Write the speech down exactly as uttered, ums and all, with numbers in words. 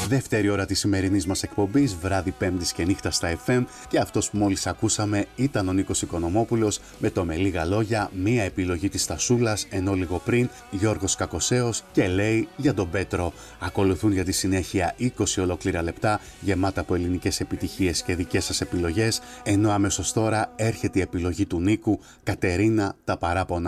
Δεύτερη ώρα της σημερινής μας εκπομπής, βράδυ Πέμπτης και νύχτα στα εφ εμ, και αυτός που μόλις ακούσαμε ήταν ο Νίκος Οικονομόπουλος με το «Με λίγα λόγια», μία επιλογή της Στασούλας, ενώ λίγο πριν Γιώργος Κακοσέος και λέει για τον Πέτρο. Ακολουθούν για τη συνέχεια είκοσι ολόκληρα λεπτά γεμάτα από ελληνικές επιτυχίες και δικές σας επιλογές, ενώ αμέσως τώρα έρχεται η επιλογή του Νίκου, Κατερίνα, τα παράπονα.